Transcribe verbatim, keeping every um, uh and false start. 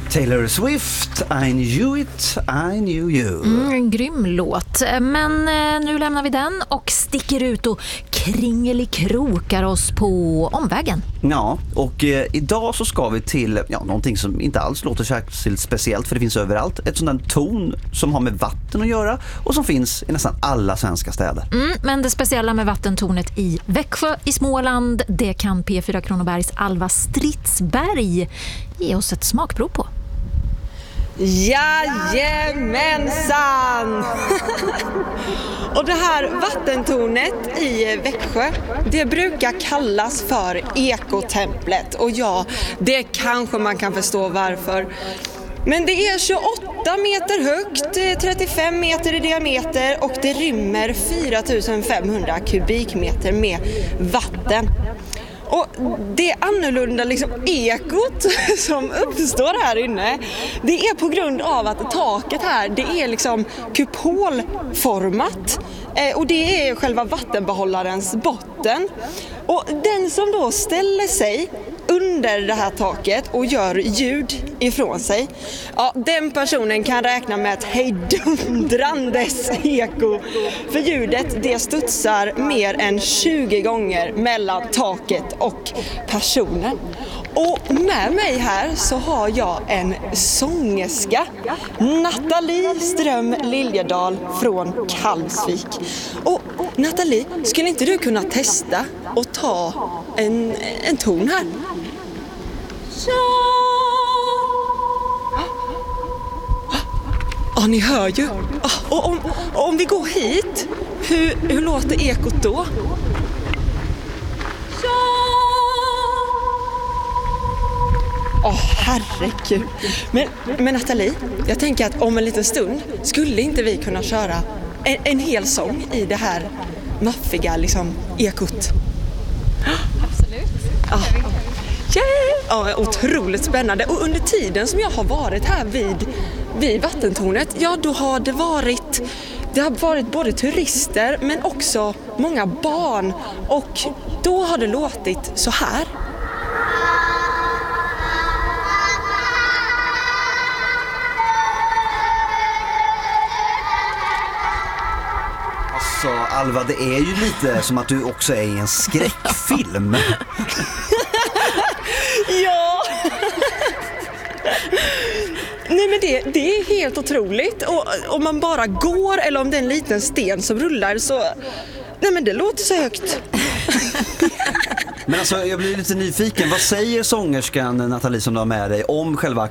Taylor Swift, I knew it, I knew you. Mm, en grym låt. Men eh, nu lämnar vi den och sticker ut och kringelikrokar oss på omvägen. Ja, och eh, idag så ska vi till ja, någonting som inte alls låter särskilt speciellt, för det finns överallt. Ett sånt där ton som har med vatten att göra och som finns i nästan alla svenska städer. Mm, men det speciella med vattentornet i Växjö i Småland, det kan P fyra Kronobergs Alva Stridsberg ge oss ett smakprov på. Jajamensan! Och det här vattentornet i Växjö, det brukar kallas för ekotemplet. Och ja, det kanske man kan förstå varför. Men det är tjugoåtta meter högt, trettiofem meter i diameter och det rymmer fyra tusen femhundra kubikmeter med vatten. Och det annorlunda liksom ekot som uppstår här inne, det är på grund av att taket här, det är liksom kupolformat eh, och det är själva vattenbehållarens botten. Och den som då ställer sig under det här taket och gör ljud ifrån sig, ja, den personen kan räkna med ett hejdundrandes eko. För ljudet, det studsar mer än tjugo gånger mellan taket och personen. Och med mig här så har jag en sångerska, Nathalie Ström Liljedahl från Kalvsvik. Och Nathalie, skulle inte du kunna testa och ta en, en ton här? Ja, ni hör ju. Och om, och om vi går hit, hur, hur låter ekot då? Åh, oh, herregud. Men, men Nathalie, jag tänker att om en liten stund skulle inte vi kunna köra en, en hel sång i det här maffiga liksom, ekot? Absolut. Ja. Yeah. Ja, otroligt spännande. Och under tiden som jag har varit här vid, vid vattentornet, ja, då har det varit det har varit både turister men också många barn. Och då har det låtit så här. Så Alva, det är ju lite som att du också är i en skräckfilm. Ja. Nej, men det, det är helt otroligt. Och om man bara går eller om det är en liten sten som rullar så... Nej, men det låter så högt. Men alltså, jag blir lite nyfiken. Vad säger sångerskan Nathalie som du har med dig om själva